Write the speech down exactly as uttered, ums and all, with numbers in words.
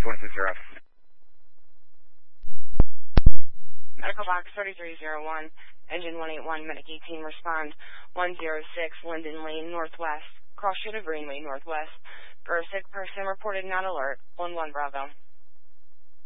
one six zero. Medical box thirty-three oh one, engine one eight one, medic eighteen, respond one oh six Linden Lane, Northwest, cross street of Greenway, Northwest. For a sick person reported not alert, one one Bravo.